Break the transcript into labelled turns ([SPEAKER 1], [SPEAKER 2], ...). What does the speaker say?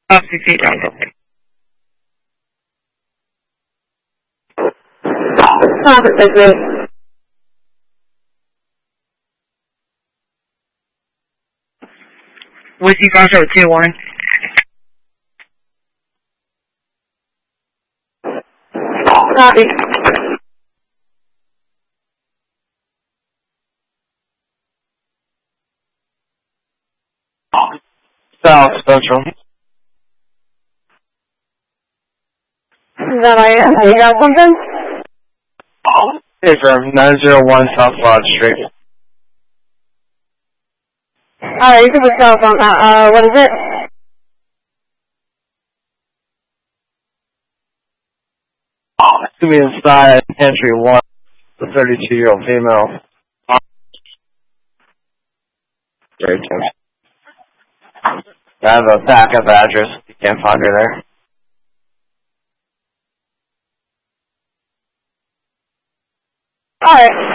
[SPEAKER 1] sí, algo. Whiskey Foxtrot 2-1.
[SPEAKER 2] Copy.
[SPEAKER 3] South Central.
[SPEAKER 2] Is that you got something?
[SPEAKER 3] Hey, firm, 901 South Lodge Street.
[SPEAKER 2] Alright, you can put cell phone out. What is it?
[SPEAKER 3] To be inside entry 1, the 32-year-old female. Great. I have a backup address. You can't find her there.
[SPEAKER 2] Alright.